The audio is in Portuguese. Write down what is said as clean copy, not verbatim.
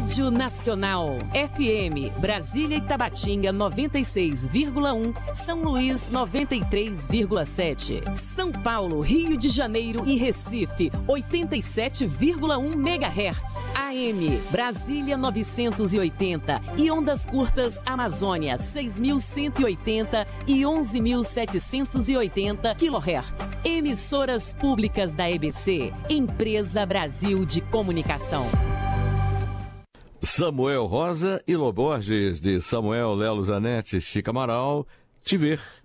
Rádio Nacional. FM, Brasília e Tabatinga 96,1, São Luís 93,7. São Paulo, Rio de Janeiro e Recife 87,1 MHz. AM, Brasília 980 e ondas curtas Amazônia 6.180 e 11.780 kHz. Emissoras públicas da EBC, Empresa Brasil de Comunicação. Samuel Rosa e Loborges, de Samuel Lelo Zanetti, Chica Amaral, Te Ver.